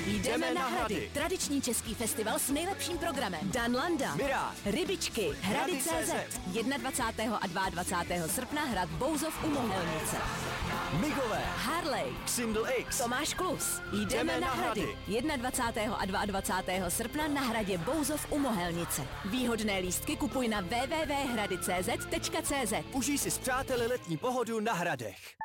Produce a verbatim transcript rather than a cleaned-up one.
Jdeme na Hrady. Tradiční český festival s nejlepším programem. Dan Landa, Mirá, Rybičky, Hrady tečka cé zet. dvacátého prvního a dvacátého druhého srpna hrad Bouzov u Mohelnice. Migové, Harley, Xindl X, Tomáš Klus. Jdeme na Hrady. dvacátého prvního a dvacátého druhého srpna na hradě Bouzov u Mohelnice. Výhodné lístky kupuj na w w w tečka hrady tečka cé zet tečka cé zet. Užij si s přáteli letní pohodu na Hradech.